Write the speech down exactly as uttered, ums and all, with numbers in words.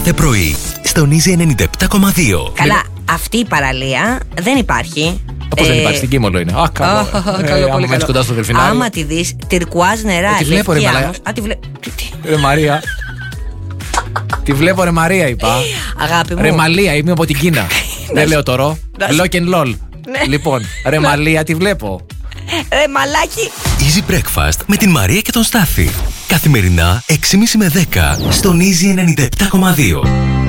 κάθε πρωί στον Easy ενενήντα επτά κόμμα δύο. Καλά, αυτή η παραλία δεν υπάρχει. Πώς δεν υπάρχει, στην Κίμολο είναι. Α, καλό. Καλό, πολύ καλό. Κοντά στο Δελφινάριο. Άμα τη δεις, τυρκουάζ νερά. Τη βλέπω, ρε Μαλάκα. Α, τη βλέπω. Ρε Μαρία. Τη βλέπω, ρε Μαρία, είπα. Αγάπη μου. Ρε Μαλία, είμαι από την Κίνα. Δεν λέω τώρα. Lock and lol. Λοιπόν, ρε Μαλία, τη βλέπω. Ρε μαλάκι. Easy Breakfast με την Μαρία και τον Στάφη. Καθημερινά έξι και μισή με δέκα στον Easy ενενήντα επτά κόμμα δύο.